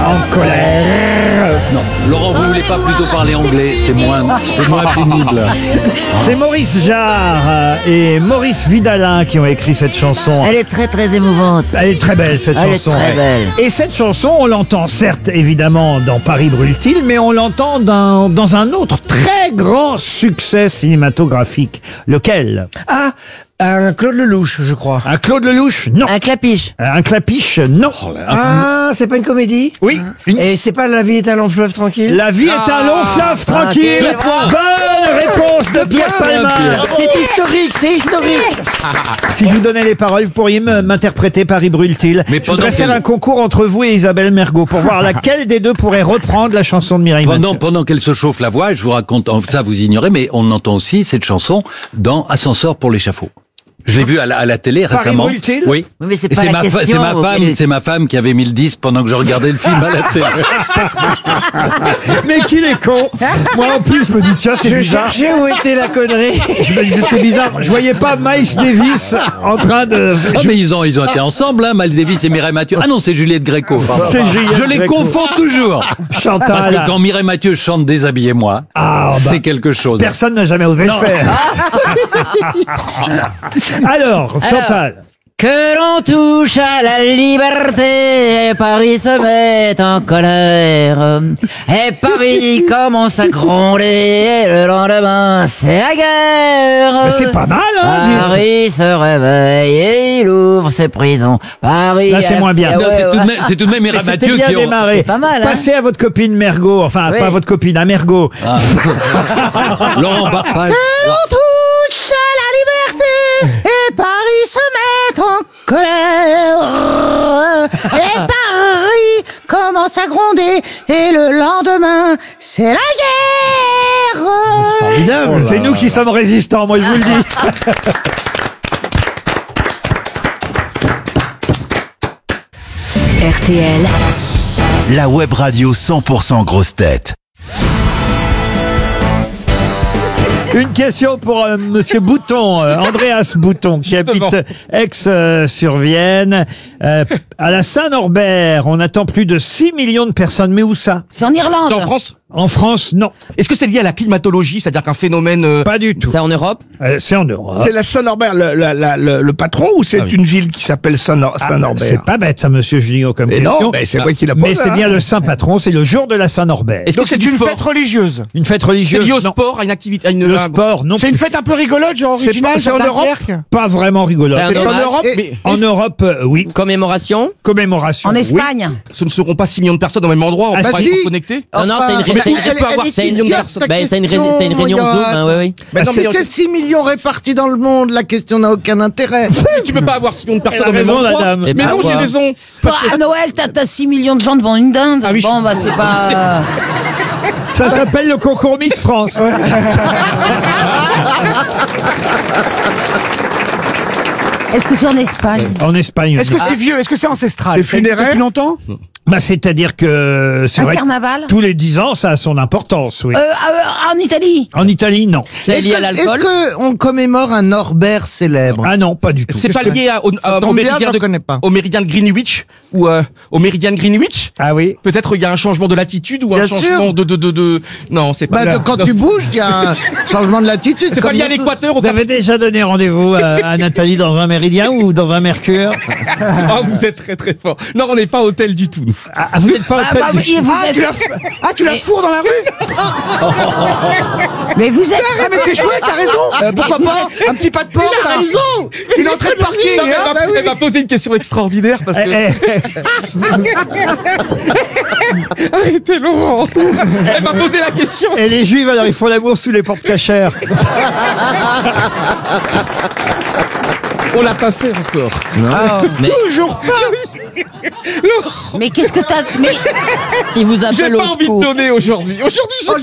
en colère. Non, Laurent, vous voulez pas plutôt parler anglais? C'est moins pénible. C'est Maurice Jarre et Maurice Vidalin qui ont écrit cette chanson. Elle est très très émouvante. Elle est très belle cette Elle chanson. est très belle. Et cette chanson, on l'entend certes évidemment dans Paris brûle-t-il, mais on l'entend dans un autre très grand succès cinématographique. Lequel? Ah, un Claude Lelouch, je crois. Un Claude Lelouch? Non. Un clapiche. Un Clapiche? Non. Ah, c'est pas une comédie? Oui. Et c'est pas La vie est un long fleuve tranquille? La vie est un long fleuve tranquille. Bonne réponse de Pierre Palma. C'est historique, c'est historique. Si je vous donnais les paroles, vous pourriez m'interpréter Paris brûle-t-il. Mais Je voudrais pendant faire quel- un concours entre vous et Isabelle Mergo pour voir laquelle des deux pourrait reprendre la chanson de Mireille Mathieu. Pendant qu'elle se chauffe la voix, je vous raconte, ça vous ignorez, mais on entend aussi cette chanson dans Ascenseur pour l'échafaud. Je l'ai vu à la télé Paris récemment. brûle-t-il? Oui. Oui, mais c'est Et pas la question, c'est ma femme qui avait mis le disque pendant que je regardais le film à la télé. Mais qu'il est con. Moi en plus je me dis tiens c'est Je bizarre. cherchais où était la connerie. Je me disais c'est bizarre. Je voyais pas Miles Davis en train de. Ah, mais ils ont été ensemble, hein, Miles Davis et Mireille Mathieu. Ah non, c'est Juliette Gréco. Pardon. C'est Juliette Je les Gréco. confonds toujours. Parce Chantal. que quand Mireille Mathieu chante Déshabillez-moi, Ah, bah, c'est quelque chose. personne n'a jamais osé le faire. Alors, Chantal. Que l'on touche à la liberté, et Paris se met en colère. Et Paris commence à gronder, et le lendemain, c'est la guerre. Mais c'est pas mal, hein, dites. Paris se réveille et il ouvre ses prisons. Paris. Là, c'est moins bien. Ouais, Non, c'est tout de ouais. même, c'est tout de même Mais Mireille c'était Mathieu bien qui ont... démarré. Pas mal, hein. Passez à votre copine Mergo. Enfin, Oui. pas votre copine, à Mergo. Laurent Barfage. On touche à la liberté et Paris se met en colère. Et Paris commence à gronder et le lendemain, c'est la guerre. Formidable. C'est nous qui sommes résistants, moi je vous le dis. RTL, La web radio 100% grosse tête. Une question pour Monsieur Bouton, Andreas Bouton, qui Justement. habite Aix-sur-Vienne. À la Saint-Norbert, on attend plus de 6 millions de personnes. Mais où ça? C'est en Irlande. C'est en France? En France, non. Est-ce que c'est lié à la climatologie, c'est-à-dire qu'un phénomène... Pas du tout. C'est en Europe. C'est en Europe. C'est la Saint-Norbert, le patron, ou c'est une ville qui s'appelle Saint-Norbert? C'est pas bête ça, Monsieur Junio, comme Et question. non, mais c'est moi qui l'a posé. Mais c'est bien le saint patron, c'est le jour de la Saint-Norbert. Est-ce que c'est une fête religieuse. Une fête C'est religieuse? lié au Non. sport, à une activité, à une... Le sport, non. C'est une fête un peu rigolote, genre originale, c'est en Europe Pas vraiment rigolo. C'est C'est en Europe, mais En Europe, oui. Commémoration Commémoration. En oui. Espagne. ce ne seront pas 6 millions de personnes au même endroit, on Ah, pourra si. être connectés. Non, non, c'est Mais une, où tu peux avoir 6 millions de personnes? c'est une réunion Zoom, hein, oui, oui. Mais non, mais c'est 6 millions répartis dans le monde, la question n'a aucun intérêt. tu peux pas avoir 6 millions de personnes Elle a au même raison, la endroit. dame. Et Mais bah, non, j'ai quoi. raison. À Noël, t'as 6 millions de gens devant une dinde. Ah oui, Bon, bah, c'est pas... Ça s'appelle le concours Miss France. Est-ce que c'est en Espagne? En Espagne. Est-ce que c'est vieux? Est-ce que c'est ancestral? C'est funéraire? Depuis longtemps? Bah, c'est-à-dire que c'est Un vrai que carnaval? tous les 10 ans, ça a son importance, oui. En Italie. En Italie, non. C'est lié à l'alcool qu'on commémore un Norbert célèbre? Ah non, pas du tout. C'est pas lié au tombe bien, je méridien le connais pas. au méridien de Greenwich ou au méridien de Greenwich. Ah oui. Peut-être il y a un changement de latitude ou un Bien changement sûr. de... Non, c'est pas... Bah, quand tu bouges, il y a un changement de latitude. C'est pas lié à l'équateur. Vous avez déjà donné rendez-vous à Nathalie dans un méridien ou dans un mercure? Ah, vous êtes très très fort. Non, on n'est pas hôtel du tout. Nous. Ah, vous n'êtes pas Ah, bah, oui, vous êtes... Tu la fourres dans la rue? Mais vous êtes... Ah, mais c'est chouette, t'as raison. Pourquoi pas? Un petit pas de porte. Il a là. raison. Une entrée de parking. Non, mais hein, bah elle m'a posé une question extraordinaire parce que... Arrêtez Laurent. Elle m'a posé la question. Et les juifs, alors, ils font l'amour sous les portes cachères. On l'a pas fait encore. mais Toujours pas. Mais qu'est-ce que t'as... Mais... il vous J'ai appelle pas au envie de secours. donner aujourd'hui. Aujourd'hui, j'ai